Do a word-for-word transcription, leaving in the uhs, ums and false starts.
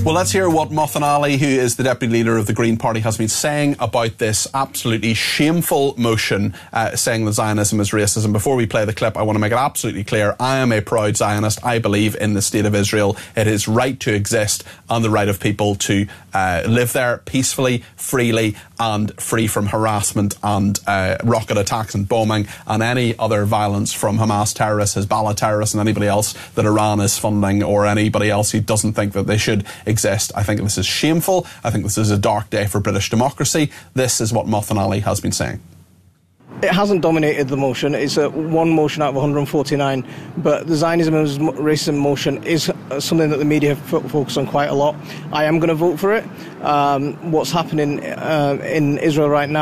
Well, let's hear what Mothan Ali, who is the Deputy Leader of the Green Party, has been saying about this absolutely shameful motion uh, saying that Zionism is racism. Before we play the clip, I want to make it absolutely clear. I am a proud Zionist. I believe in the State of Israel. It is right to exist and the right of people to uh, live there peacefully, freely and free from harassment and uh, rocket attacks and bombing and any other violence from Hamas terrorists, Hezbollah terrorists and anybody else that Iran is funding, or anybody else who doesn't think that they should exist. I think this is shameful. I think this is a dark day for British democracy. This is what Mothan Ali has been saying. It hasn't dominated the motion. It's a one motion out of one hundred forty-nine, but the Zionism and racism motion is something that the media f- focus on quite a lot. I am going to vote for it. Um, what's happening uh, in Israel right now